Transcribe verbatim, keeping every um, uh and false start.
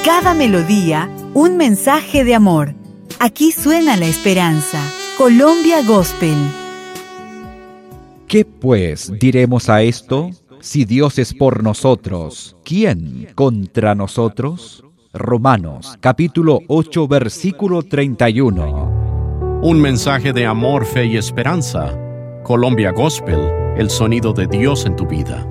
cada melodía, un mensaje de amor. Aquí suena la esperanza. Colombia Gospel. ¿Qué pues diremos a esto? Si Dios es por nosotros, ¿quién contra nosotros? Romanos, capítulo ocho, versículo treinta y uno. Un mensaje de amor, fe y esperanza. Colombia Gospel, el sonido de Dios en tu vida.